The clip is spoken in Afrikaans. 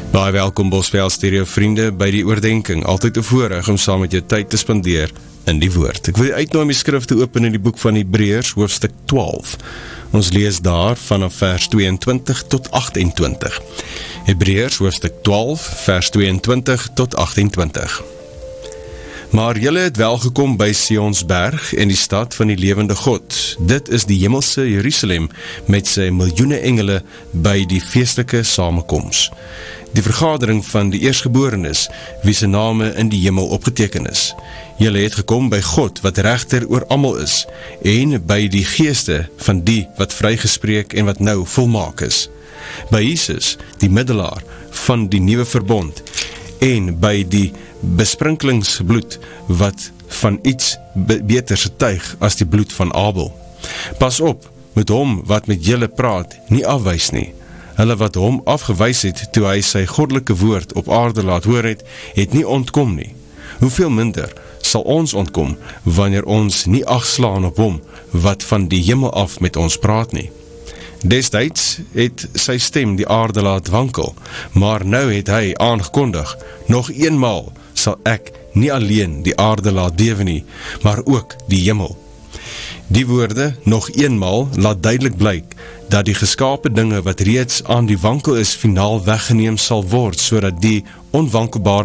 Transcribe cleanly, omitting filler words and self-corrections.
Baie welkom Bosveld Stereo vriende by die oordenking, altyd 'n voorreg om saam met jou tyd te spandeer in die woord. Ek wil jy uitnooi om die skrif te open in die boek van Hebreërs, hoofstuk 12. Ons lees daar vanaf vers 22 tot 28. Hebreërs, hoofstuk 12, vers 22 tot 28. Maar julle het welgekom by Sionsberg en die stad van die lewende God. Dit is die hemelse Jerusalem met sy miljoene engele by die feestelike samekoms. Die vergadering van die eerstgeborenes, wie se name in die hemel opgeteken is. Julle het gekom by God wat regter oor almal is, en by die geeste van die wat vrygespreek en wat nou volmaak is. By Jesus, die middelaar van die nuwe verbond, en by die besprinklingsbloed wat van iets beters getuig as die bloed van Abel. Pas op, met hom wat met julle praat, nie afwys nie. Hulle wat hom afgewys het, toe hy sy goddelike woord op aarde laat hoor het nie ontkom nie. Hoeveel minder sal ons ontkom, wanneer ons nie ag slaan op hom, wat van die hemel af met ons praat nie. Destyds het sy stem die aarde laat wankel, maar nou het hy aangekondig, nog eenmaal sal ek nie alleen die aarde laat bewe nie, maar ook die hemel. Die woorde, nog eenmaal, laat duidelik blyk, dat die geskape dinge wat reeds aan die wankel is, finaal weggeneem sal word, sodat die onwankelbare